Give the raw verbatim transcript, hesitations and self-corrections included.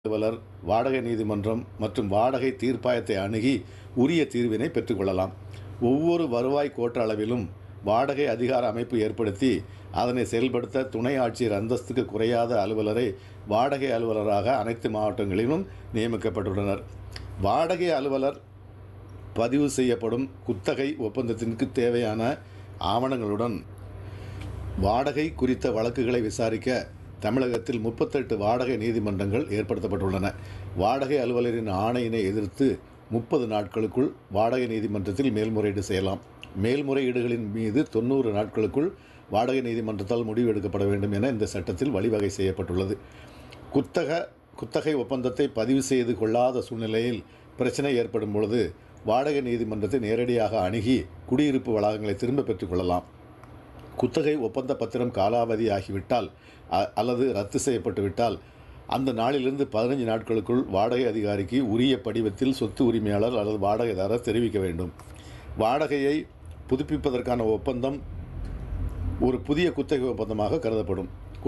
அலுவலர், வாடகை நீதிமன்றம் மற்றும் வாடகை தீர்ப்பாயத்தை அணுகி உரிய தீர்வினை பெற்றுக்கொள்ளலாம். ஒவ்வொரு வருவாய் கோட்ட அளவிலும் வாடகை அதிகார அமைப்பு ஏற்படுத்தி அதனை செயல்படுத்த துணை ஆட்சியர் அந்தஸ்துக்கு குறையாத அலுவலரை வாடகை அலுவலராக அனைத்து மாவட்டங்களிலும் நியமிக்கப்பட்டுள்ளனர். வாடகை அலுவலர் பதிவு செய்யப்படும் குத்தகை ஒப்பந்தத்திற்கு தேவையான ஆவணங்களுடன் வாடகை குறித்த வழக்குகளை விசாரிக்க தமிழகத்தில் முப்பத்தெட்டு வாடகை நீதிமன்றங்கள் ஏற்படுத்தப்பட்டுள்ளன. வாடகை அலுவலரின் ஆணையினை எதிர்த்து முப்பது நாட்களுக்குள் வாடகை நீதிமன்றத்தில் மேல்முறையீடு செய்யலாம். மேல்முறையீடுகளின் மீது தொண்ணூறு நாட்களுக்குள் வாடகை நீதிமன்றத்தால் முடிவு எடுக்கப்பட வேண்டும் என இந்த சட்டத்தில் வழிவகை செய்யப்பட்டுள்ளது. குத்தக குத்தகை ஒப்பந்தத்தை பதிவு செய்து கொள்ளாத சூழ்நிலையில் பிரச்சனை ஏற்படும் பொழுது வாடகை நீதிமன்றத்தை நேரடியாக அணுகி குடியிருப்பு வளாகங்களை திரும்ப பெற்றுக் கொள்ளலாம். குத்தகை ஒப்பந்த பத்திரம் காலாவதி ஆகிவிட்டால் அல்லது ரத்து செய்யப்பட்டு விட்டால் அந்த நாளிலிருந்து பதினைஞ்சு நாட்களுக்குள் வாடகை அதிகாரிக்கு உரிய படிவத்தில் சொத்து உரிமையாளர் அல்லது வாடகைதாரர் தெரிவிக்க வேண்டும். வாடகையை புதுப்பிப்பதற்கான ஒப்பந்தம் ஒரு புதிய குத்தகை ஒப்பந்தமாக கருதப்படும்.